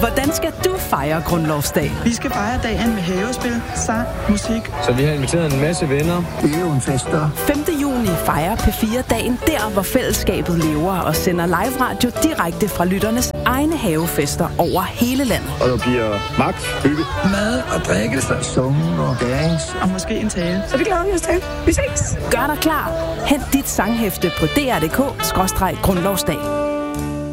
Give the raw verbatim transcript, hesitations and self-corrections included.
Hvordan skal du fejre grundlovsdag? Vi skal fejre dagen med havespil, sang, musik. Så vi har inviteret en masse venner. Øvnfester. femte juni fejrer P fire dagen der, hvor fællesskabet lever og sender live radio direkte fra lytternes egne havefester over hele landet. Og der bliver magt, hygge, mad og drikke, sunge og dance. Og måske en tale. Så det glæder vi os til. Vi ses. Gør dig klar. Hent dit sanghæfte på d r punktum d k skråstreg grundlovsdag.